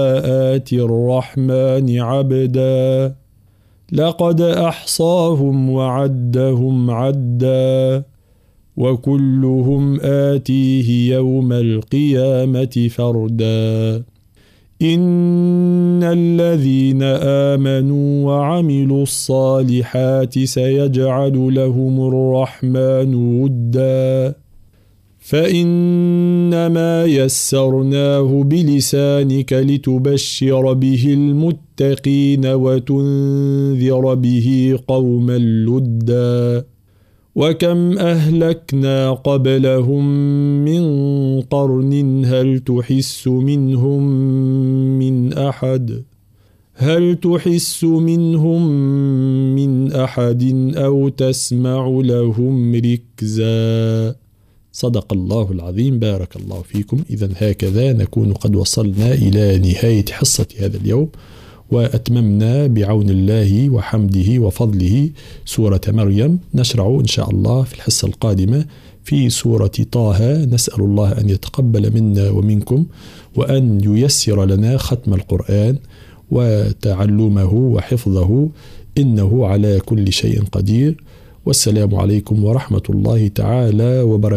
آتي الرحمن عبدا لقد أحصاهم وعدهم عدا وكلهم آتيه يوم القيامة فردا إن الذين آمنوا وعملوا الصالحات سيجعل لهم الرحمن ودا فإنما يسرناه بلسانك لتبشر به المتقين وتنذر به قوما لدا وكم أهلكنا قبلهم من قرن هل تحس منهم من أحد أو تسمع لهم ركزا. صدق الله العظيم. بارك الله فيكم. إذن هكذا نكون قد وصلنا إلى نهاية حصة هذا اليوم، وأتممنا بعون الله وحمده وفضله سورة مريم. نشرع إن شاء الله في الحصة القادمة في سورة طه. نسأل الله أن يتقبل منا ومنكم، وأن ييسر لنا ختم القرآن وتعلمه وحفظه، إنه على كل شيء قدير. والسلام عليكم ورحمة الله تعالى وبركاته.